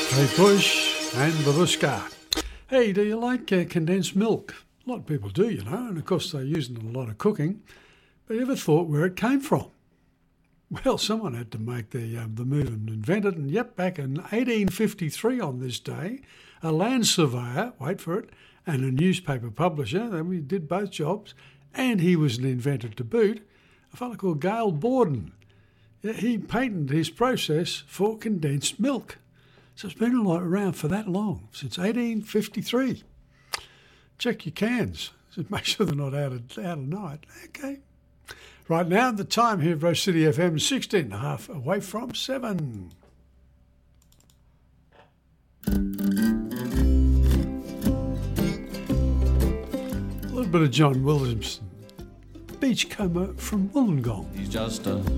Kate Bush and Babushka. Hey, do you like condensed milk? A lot of people do, you know, and of course they use it in a lot of cooking. But you ever thought where it came from? Well, someone had to make the move and invent it. And yep, back in 1853 on this day, a land surveyor, wait for it, and a newspaper publisher, we did both jobs, and he was an inventor to boot, a fellow called Gale Borden. He patented his process for condensed milk. So it's been around for that long, since 1853. Check your cans. Make sure they're not out of night. Okay. Right now, the time here at Rose City FM, 16.5 away from 7. A little bit of John Williamson. Beachcomber from Wollongong. He's just a